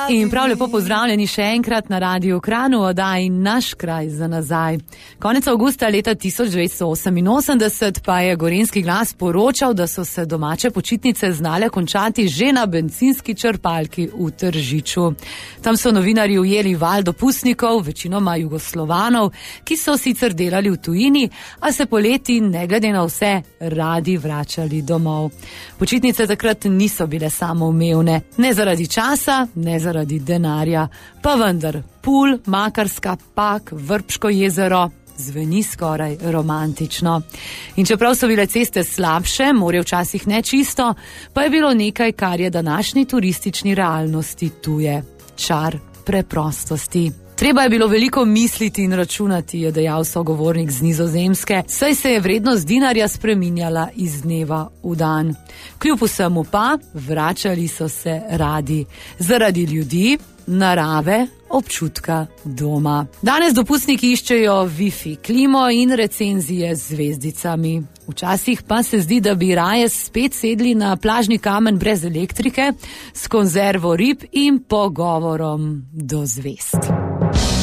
In prav lepo pozdravljeni še enkrat na Radiu Kranj v oddaji Naš kraj za nazaj. Konec avgusta leta 1988 pa je Gorenjski glas poročal, da so se domače počitnice znale končati že na bencinski črpalki v Tržiču. Tam so novinarji ujeli val dopustnikov, večinoma Jugoslovanov, ki so sicer delali v tujini, a se poleti ne glede na vse radi vračali domov. Počitnice takrat niso bile samoumevne, ne zaradi časa, ne zaradi denarja, pa vendar Pulj, Makarska, Pag, Vrbško jezero zveni skoraj romantično. In čeprav so bile ceste slabše, morje včasih nečisto, pa je bilo nekaj, kar je današnji turistični realnosti tuje. Čar preprostosti. Treba je bilo veliko misliti in računati, je dejal sogovornik z Nizozemske, saj se je vrednost dinarja spreminjala iz dneva v dan. Kljub vsemu pa vračali so se radi. Zaradi ljudi, narave, občutka doma. Danes dopustniki iščejo Wi-Fi, klimo in recenzije z zvezdicami. Včasih pa se zdi, da bi raje spet sedli na plažni kamen brez elektrike, s konzervo rib in pogovorom do zvezd.